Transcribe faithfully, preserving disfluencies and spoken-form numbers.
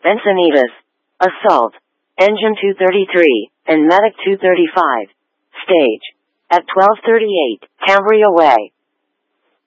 Encinitas, Assault, Engine two thirty-three, and Medic two thirty-five. Stage. At twelve thirty-eight, Cambria Way.